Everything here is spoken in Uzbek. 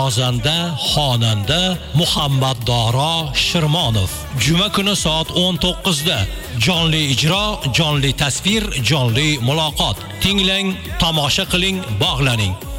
Ozanda xonanda Muhammad Doro Shirmonov. Juma kuni soat 19 da jonli ijro, jonli tasvir, jonli muloqot. Tinglang, tomosha qiling, bog'laning.